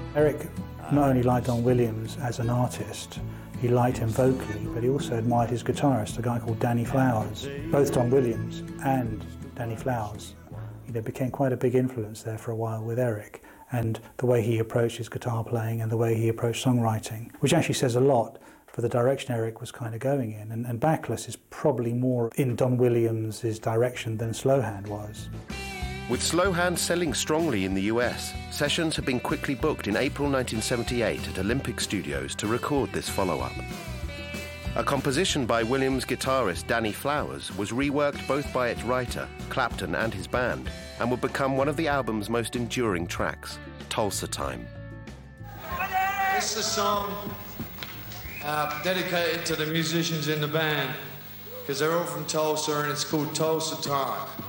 Eric not only liked Don Williams as an artist, he liked him vocally, but he also admired his guitarist, a guy called Danny Flowers. Both Don Williams and Danny Flowers, became quite a big influence there for a while with Eric, and the way he approached his guitar playing and the way he approached songwriting, which actually says a lot for the direction Eric was kind of going in. And Backless is probably more in Don Williams' direction than Slowhand was. With Slowhand selling strongly in the US, sessions had been quickly booked in April 1978 at Olympic Studios to record this follow-up. A composition by Williams guitarist Danny Flowers was reworked both by its writer, Clapton, and his band, and would become one of the album's most enduring tracks, Tulsa Time. This is a song dedicated to the musicians in the band, because they're all from Tulsa, and it's called Tulsa Time.